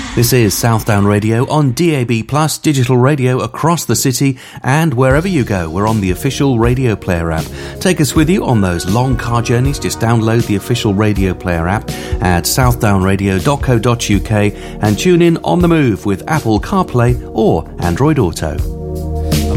This is Southdown Radio on DAB+, digital radio across the city, and wherever you go, we're on the official Radio Player app. Take us with you on those long car journeys. Just download the official Radio Player app at southdownradio.co.uk and tune in on the move with Apple CarPlay or Android Auto.